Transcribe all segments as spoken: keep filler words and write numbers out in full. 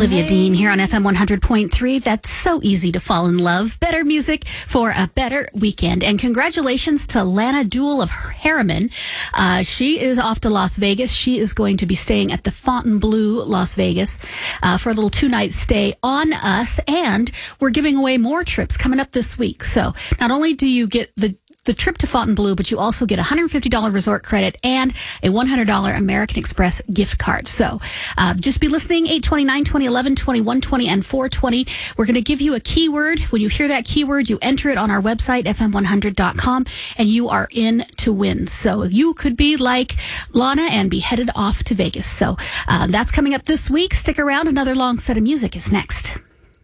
Olivia Dean here on F M one hundred point three. That's so easy to fall in love. Better music for a better weekend. And congratulations to Lana Duell of Harriman. Uh, she is off to Las Vegas. She is going to be staying at the Fontainebleau, Las Vegas, uh, for a little two-night stay on us. And we're giving away more trips coming up this week. So not only do you get the the trip to Fontainebleau, but you also get a one hundred fifty dollars resort credit and a one hundred dollars American Express gift card. So uh, just be listening, eight twenty, nine twenty, eleven twenty, one twenty, and four twenty. We're going to give you a keyword. When you hear that keyword, you enter it on our website, F M one hundred dot com, and you are in to win. So you could be like Lana and be headed off to Vegas. So uh, that's coming up this week. Stick around. Another long set of music is next.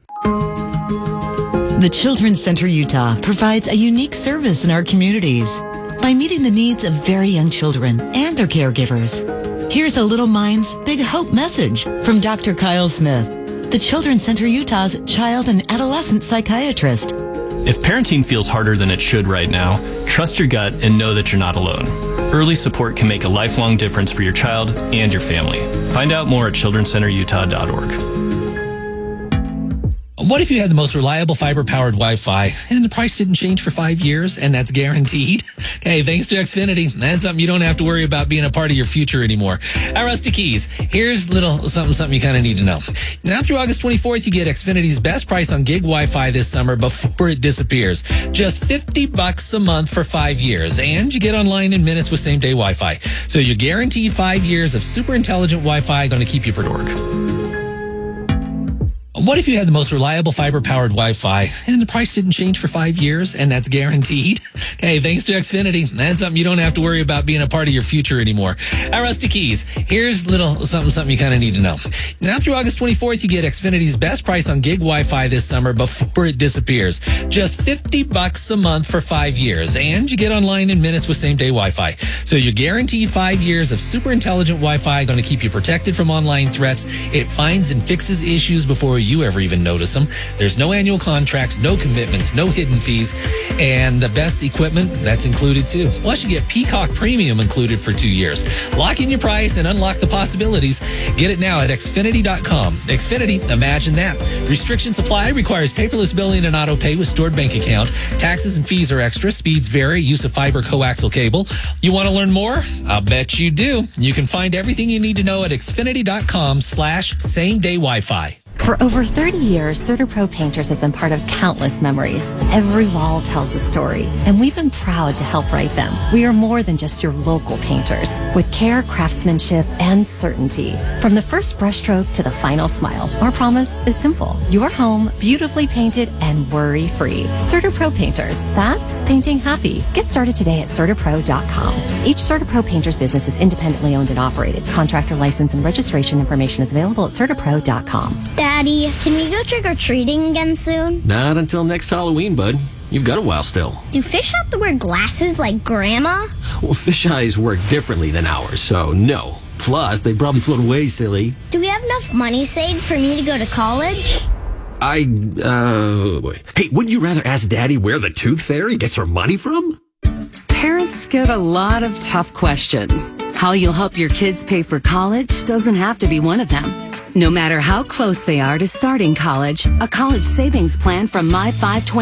The Children's Center Utah provides a unique service in our communities by meeting the needs of very young children and their caregivers. Here's a Little Minds Big Hope message from Doctor Kyle Smith, the Children's Center Utah's child and adolescent psychiatrist. If parenting feels harder than it should right now, trust your gut and know that you're not alone. Early support can make a lifelong difference for your child and your family. Find out more at children's center utah dot org. What if you had the most reliable fiber-powered Wi-Fi and the price didn't change for five years and that's guaranteed? Okay, thanks to Xfinity, that's something you don't have to worry about being a part of your future anymore. At Rusty Keys, here's little something something you kind of need to know. Now through August twenty-fourth, you get Xfinity's best price on gig Wi-Fi this summer before it disappears. Just fifty bucks a month for five years, and you get online in minutes with same-day Wi-Fi. So you're guaranteed five years of super intelligent Wi-Fi going to keep you per dork. What if you had the most reliable fiber-powered Wi-Fi and the price didn't change for five years and that's guaranteed? Okay, thanks to Xfinity, that's something you don't have to worry about being a part of your future anymore. At Rusty Keys, here's little something something you kind of need to know. Now through August twenty-fourth, you get Xfinity's best price on gig Wi-Fi this summer before it disappears. Just fifty bucks a month for five years, and you get online in minutes with same-day Wi-Fi. So you're guaranteed five years of super intelligent Wi-Fi going to keep you protected from online threats. It finds and fixes issues before you ever even notice them. There's no annual contracts, no commitments, no hidden fees, and the best equipment, that's included too. Plus, you get Peacock Premium included for two years. Lock in your price and unlock the possibilities. Get it now at Xfinity dot com. Xfinity, imagine that. Restrictions apply, requires paperless billing and auto pay with stored bank account. Taxes and fees are extra. Speeds vary. Use of fiber coaxial cable. You want to learn more? I'll bet you do. You can find everything you need to know at Xfinity dot com slash same day Wi-Fi. For over thirty years, CertaPro Painters has been part of countless memories. Every wall tells a story, and we've been proud to help write them. We are more than just your local painters, with care, craftsmanship, and certainty. From the first brushstroke to the final smile, our promise is simple. Your home, beautifully painted and worry-free. CertaPro Painters, that's painting happy. Get started today at Certa Pro dot com. Each CertaPro Painters business is independently owned and operated. Contractor license and registration information is available at Certa Pro dot com. Daddy, can we go trick-or-treating again soon? Not until next Halloween, bud. You've got a while still. Do fish have to wear glasses like Grandma? Well, fish eyes work differently than ours, so no. Plus, they probably float away, silly. Do we have enough money saved for me to go to college? I, uh... boy. Hey, wouldn't you rather ask Daddy where the Tooth Fairy gets her money from? Parents get a lot of tough questions. How you'll help your kids pay for college doesn't have to be one of them. No matter how close they are to starting college, a college savings plan from My five twenty